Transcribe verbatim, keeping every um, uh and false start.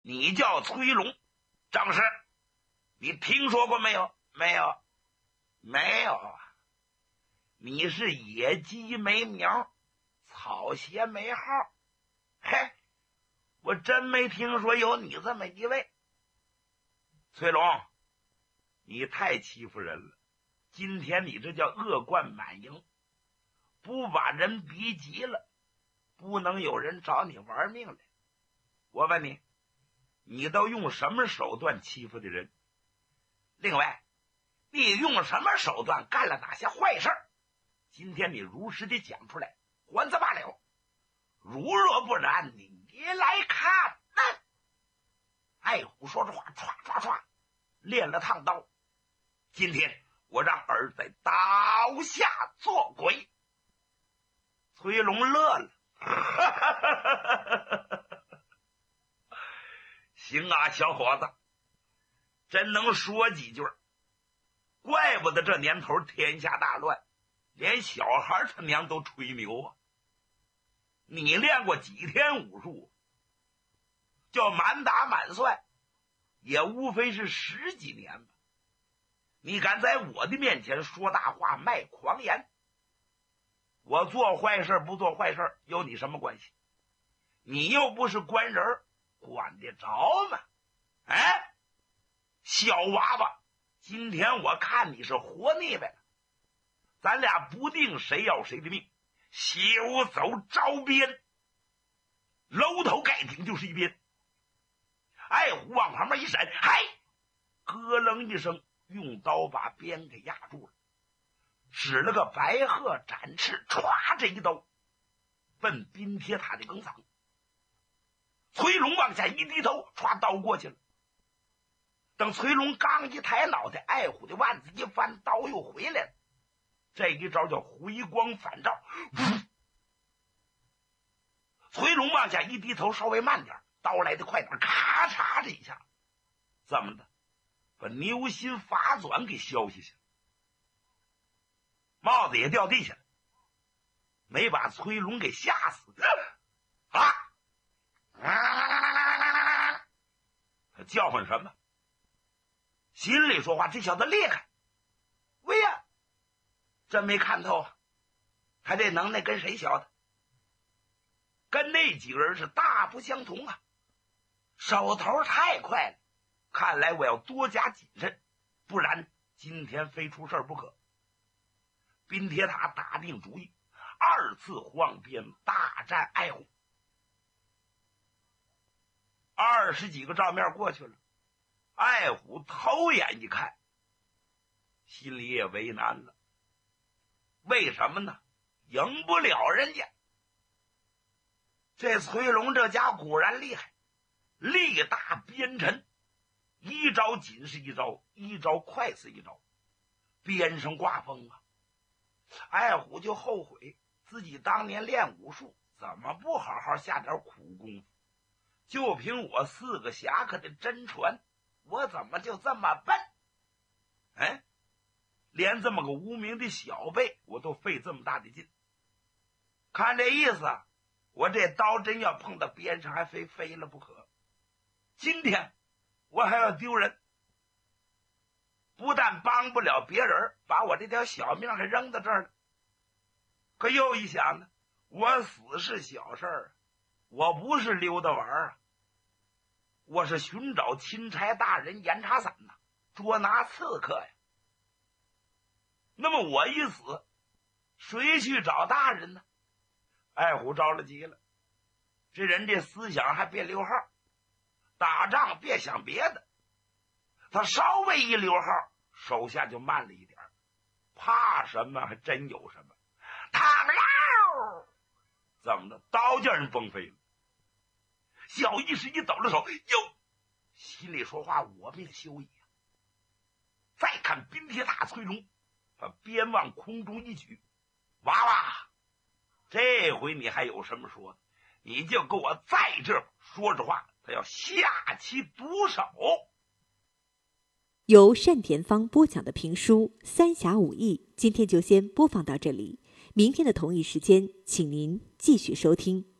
你叫崔龙，正是。你听说过没有？没有，没有啊。你是野鸡没名，草鞋没号。嘿，我真没听说有你这么一位。崔龙，你太欺负人了，今天你这叫恶贯满盈，不把人逼急了，不能有人找你玩命来。我问你，你都用什么手段欺负的人？另外，你用什么手段干了哪些坏事？今天你如实的讲出来，还则罢了，如若不然，你来看。爱虎说着话，唰唰唰练了趟刀。今天我让儿在刀下做鬼。崔龙乐了，行啊，小伙子，真能说几句。怪不得这年头天下大乱，连小孩他娘都吹牛啊！你练过几天武术？叫满打满算，也无非是十几年吧。你敢在我的面前说大话卖狂言？我做坏事不做坏事有你什么关系？你又不是官人，管得着吗？哎，小娃娃，今天我看你是活腻歪了，咱俩不定谁要谁的命，休走招鞭。楼头盖顶就是一鞭。爱虎往旁边一闪，嗨，咯楞一声，用刀把鞭给压住了，使了个白鹤展翅，歘，这一刀奔冰铁塔的梗嗓。崔龙往下一低头，歘，刀过去了。等崔龙刚一抬脑袋，爱虎的腕子一翻，刀又回来了。这一招叫回光返照。崔龙往下一低头，稍微慢点，刀来的快点，咔嚓这一下，怎么的，把牛心法转给削下去了，帽子也掉地下了，没把崔龙给吓死。啊！啊！他叫唤什么？心里说话，这小子厉害。喂呀，真没看透啊！他这能耐跟谁学的？跟那几个人是大不相同啊！手头太快了，看来我要多加谨慎，不然今天非出事不可。冰铁塔打定主意，二次晃鞭大战爱虎。二十几个照面过去了，爱虎偷眼一看，心里也为难了。为什么呢？赢不了人家。这崔龙这家果然厉害，力大鞭沉，一招紧是一招，一招快是一招，鞭上挂风啊！爱虎就后悔自己当年练武术怎么不好好下点苦功夫，就凭我四个侠客的真传，我怎么就这么笨？哎，连这么个无名的小辈我都费这么大的劲。看这意思，我这刀真要碰到边上还非飞了不可。今天我还要丢人，不但帮不了别人，把我这条小命还扔到这儿了。可又一想呢，我死是小事儿，我不是溜达玩啊，我是寻找钦差大人严查伞呐，捉拿刺客呀。那么我一死，谁去找大人呢？爱虎着了急了，这人这思想还别溜号，打仗别想别的，他稍微一溜号，手下就慢了一点，怕什么还真有什么。躺喽！怎么的？刀叫人崩飞了。小义士一抖了手，哟，心里说话，我命休矣啊！再看冰铁塔崔龙，把鞭往空中一举，娃娃，这回你还有什么说的？你就给我在这说着话，他要下其毒手。 由单田芳播讲的评书《三侠五义》，今天就先播放到这里。明天的同一时间，请您继续收听。